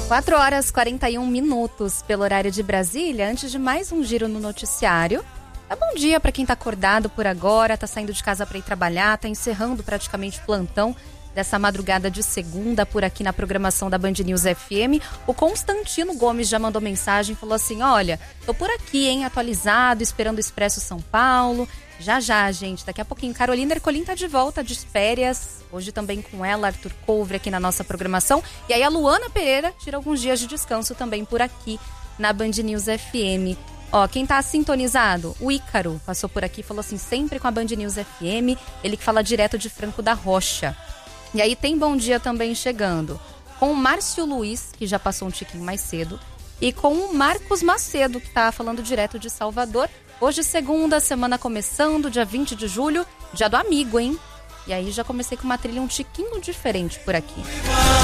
4h41 pelo horário de Brasília. Antes de mais um giro no noticiário, bom dia para quem tá acordado por agora, tá saindo de casa para ir trabalhar, tá encerrando praticamente o plantão dessa madrugada de segunda por aqui na programação da Band News FM. O Constantino Gomes já mandou mensagem, falou assim: olha, tô por aqui, hein, atualizado, esperando o Expresso São Paulo. Já, gente, daqui a pouquinho. Carolina Ercolim tá de volta de férias. Hoje também com ela, Arthur Couvre aqui na nossa programação. E aí a Luana Pereira tira alguns dias de descanso também por aqui na Band News FM. Ó, quem tá sintonizado? O Ícaro passou por aqui, falou assim, sempre com a Band News FM. Ele que fala direto de Franco da Rocha. E aí tem bom dia também chegando com o Márcio Luiz, que já passou um tiquinho mais cedo. E com o Marcos Macedo, que tá falando direto de Salvador. Hoje, segunda, semana começando, dia 20 de julho, dia do amigo, hein? E aí já comecei com uma trilha um tiquinho diferente por aqui.